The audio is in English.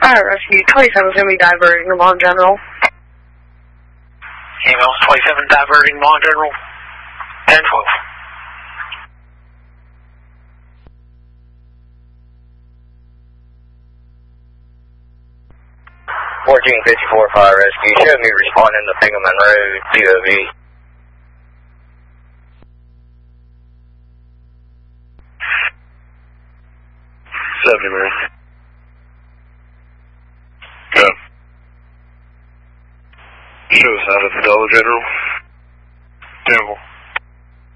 Fire Rescue 27 is going to be diverting to Mon General. Email 27 diverting Mon General. 10-12. 1454 Fire Rescue, show me responding to Pinkerman Road, COV. Man. Yeah. Show us out of the Dollar General.